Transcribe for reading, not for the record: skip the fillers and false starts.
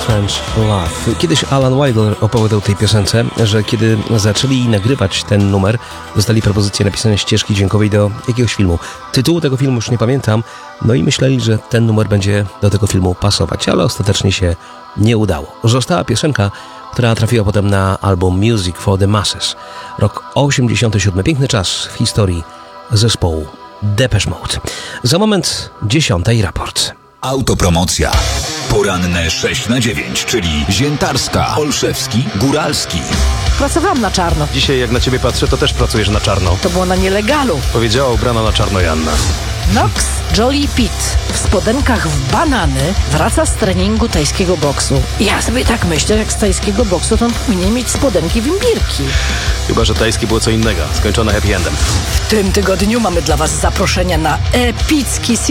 French Love. Kiedyś Alan Wilder opowiadał tej piosence, że kiedy zaczęli nagrywać ten numer, dostali propozycję napisania ścieżki dźwiękowej do jakiegoś filmu. Tytułu tego filmu już nie pamiętam, no i myśleli, że ten numer będzie do tego filmu pasować, ale ostatecznie się nie udało. Została piosenka, która trafiła potem na album Music for the Masses. Rok 87. Piękny czas w historii zespołu Depeche Mode. Za moment 10. raport. Autopromocja. Poranne 6 na 9, czyli Ziętarska, Olszewski, Góralski. Pracowałam na czarno. Dzisiaj jak na ciebie patrzę, to też pracujesz na czarno. To było na nielegalu. Powiedziała ubrana na czarno Joanna. Nox Jolly Pitt w spodenkach w banany wraca z treningu tajskiego boksu. Ja sobie tak myślę, jak z tajskiego boksu, to on powinien mieć spodenki w imbirki. Chyba że tajskie było co innego, skończone happy endem. W tym tygodniu mamy dla was zaproszenia na epicki